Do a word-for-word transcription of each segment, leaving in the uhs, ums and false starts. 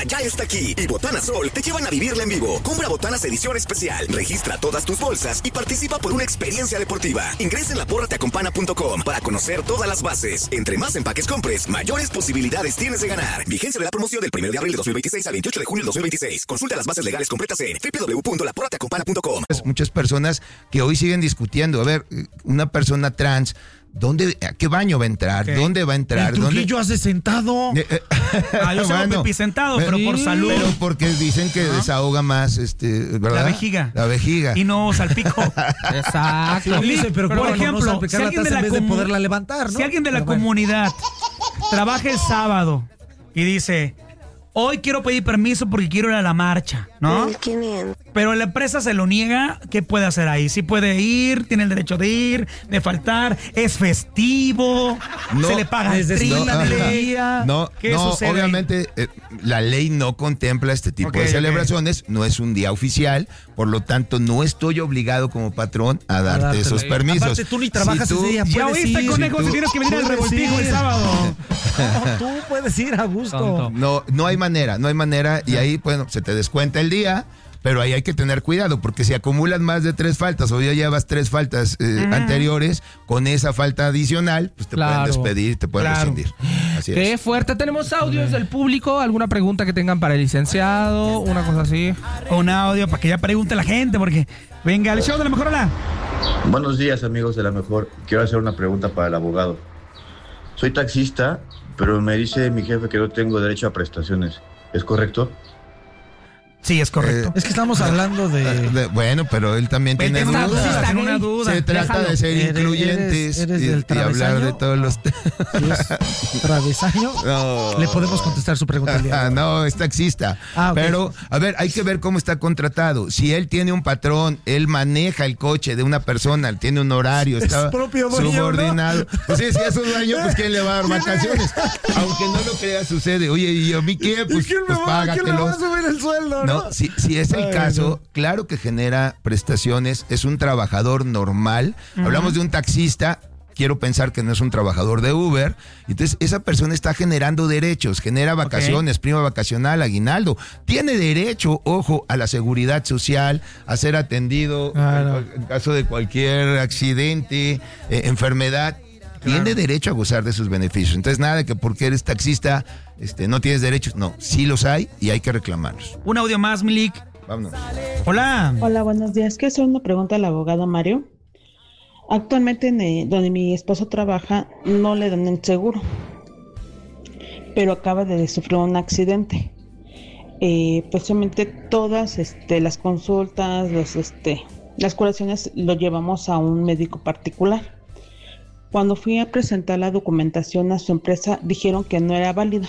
ya está aquí y Botana Sol te llevan a vivirla en vivo. Compra Botanas edición especial, registra todas tus bolsas y participa por una experiencia deportiva. Ingresa en la porra te acompaña punto com para conocer todas las bases. Entre más empaques compres, mayores posibilidades tienes de ganar. Vigencia de la promoción del primero de abril de dos mil veintiséis al veintiocho de junio de dos mil veintiséis. Consulta las bases legales completas en doble u doble u doble u punto la porra te acompaña punto com. Muchas personas que hoy siguen discutiendo, a ver, una persona trans, ¿dónde, a qué baño va a entrar? ¿Qué? ¿Dónde va a entrar? El Trujillo ¿Dónde? hace sentado. Eh, eh, ah, yo bueno, pipí sentado, pero sí, por salud. Pero porque dicen que ¿no? desahoga más, este, ¿verdad? La vejiga. La vejiga. Y no salpico. Exacto. Sí, dice, pero, pero por bueno, ejemplo, no si alguien de la en vez de poderla levantar, ¿no? Si alguien de la pero comunidad bueno. trabaja el sábado y dice, hoy quiero pedir permiso porque quiero ir a la marcha, ¿no? mil quinientos. Pero la empresa se lo niega, ¿qué puede hacer ahí? Sí puede ir, tiene el derecho de ir, de faltar, es festivo, no, se le paga el treinta no, del día. No, ¿Qué no sucede obviamente eh, la ley no contempla este tipo okay, de celebraciones, okay. no es un día oficial, por lo tanto no estoy obligado como patrón a darte a esos permisos. Aparte tú ni trabajas si tú, ese día, ya oíste, conejo, si, si tienes que venir al revoltijo el sábado. No, tú puedes ir a gusto. No, no hay manera, no hay manera y ahí, bueno, se te descuenta el día. Pero ahí hay que tener cuidado, porque si acumulan más de tres faltas o ya llevas tres faltas eh, mm. anteriores, con esa falta adicional, pues te claro. pueden despedir, te pueden claro. rescindir. Así Qué es. fuerte. Tenemos audios del público, alguna pregunta que tengan para el licenciado, una cosa así. Un audio para que ya pregunte la gente, porque venga, el show de La Mejor. Hola. Buenos días, amigos de La Mejor. Quiero hacer una pregunta para el abogado. Soy taxista, pero me dice mi jefe que no tengo derecho a prestaciones. ¿Es correcto? Sí, es correcto. Eh, es que estamos hablando de... de bueno, pero él también tiene dudas. dudas. Tiene una duda. Se trata Déjalo. de ser ¿Eres, incluyentes eres, eres y, del y hablar de todos los... ¿Sí es travesaño? No. Le podemos contestar su pregunta el día. No, es taxista. Ah, okay. Pero, a ver, hay que ver cómo está contratado. Si él tiene un patrón, él maneja el coche de una persona, tiene un horario, es está propio dueño, subordinado. ¿no? Pues sí, si es un dueño, pues ¿quién le va a dar vacaciones? Aunque no lo crea, sucede. Oye, ¿y a mí qué? Pues, ¿Y quién pues me va, págatelo. ¿quién me va a subir el sueldo? No, no si, si es el Ay, caso, no. claro que genera prestaciones, es un trabajador normal. Uh-huh. Hablamos de un taxista, quiero pensar que no es un trabajador de Uber. Entonces, esa persona está generando derechos, genera vacaciones, okay. prima vacacional, aguinaldo. Tiene derecho, ojo, a la seguridad social, a ser atendido claro. en, en caso de cualquier accidente, eh, enfermedad. Claro. Tiene derecho a gozar de sus beneficios. Entonces, nada de que porque eres taxista este, no tienes derechos. No, sí los hay y hay que reclamarlos. Un audio más, Milik. Vámonos. Hola. Hola, buenos días. Quiero hacer una pregunta al abogado Mario. Actualmente, en el, donde mi esposo trabaja, no le dan el seguro, pero acaba de sufrir un accidente. Eh, pues obviamente todas este, las consultas, los, este, las curaciones lo llevamos a un médico particular. Cuando fui a presentar la documentación a su empresa, dijeron que no era válida.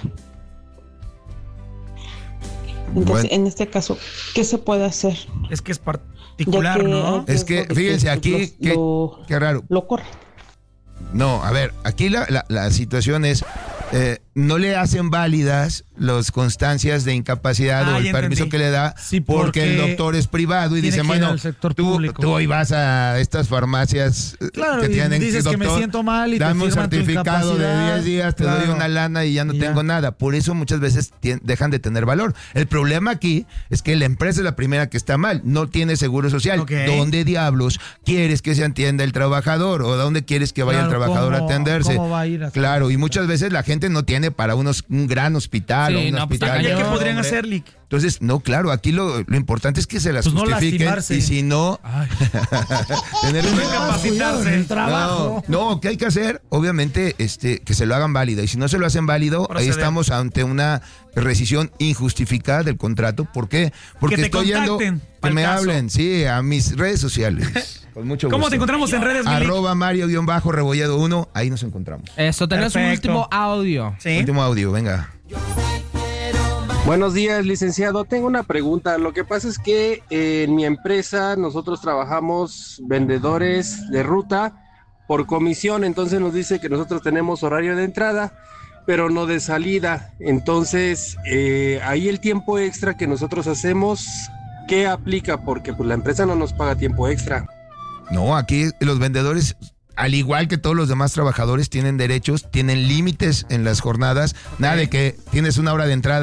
Entonces, bueno. en este caso, ¿qué se puede hacer? Es que es particular, que, ¿no? Es que, fíjense, aquí, lo, qué, lo, qué raro. Lo corre. No, a ver, aquí la, la, la situación es, eh, no le hacen válidas las constancias de incapacidad ah, o el permiso entendí. que le da sí, porque, porque el doctor es privado y dice, bueno, tú, tú hoy vas a estas farmacias claro, que tienen dices doctor, que me siento mal y dame te un certificado de diez días, te claro. doy una lana y ya no y tengo ya. nada. Por eso muchas veces t- dejan de tener valor. El problema aquí es que la empresa es la primera que está mal, no tiene seguro social. Okay. ¿Dónde diablos quieres que se atienda el trabajador o dónde quieres que vaya claro, el trabajador ¿cómo, a atenderse? ¿Cómo va a ir a claro, y muchas veces la gente no tiene para unos, un gran hospital sí, o un no, hospital. Pues, ¿qué podrían hacer, Lick? Entonces, no, claro, aquí lo, lo importante es que se las pues justifiquen no y si no, tener un capacitarse en el trabajo. No, no, ¿qué hay que hacer? Obviamente, este, que se lo hagan válido. Y si no se lo hacen válido, Proceder. ahí estamos ante una rescisión injustificada del contrato. ¿Por qué? Porque estoy yendo que me caso. hablen, sí, a mis redes sociales. Con mucho gusto. ¿Cómo te encontramos en redes? Arroba Mario-Rebolledo uno, ahí nos encontramos. Eso, tenés un último audio. ¿Sí? Último audio, venga. Buenos días, licenciado. Tengo una pregunta. Lo que pasa es que eh, en mi empresa nosotros trabajamos vendedores de ruta por comisión, entonces nos dice que nosotros tenemos horario de entrada, pero no de salida. Entonces, eh, ahí el tiempo extra que nosotros hacemos, ¿qué aplica? Porque pues la empresa no nos paga tiempo extra. No, aquí los vendedores, al igual que todos los demás trabajadores, tienen derechos, tienen límites en las jornadas. Nada de que tienes una hora de entrada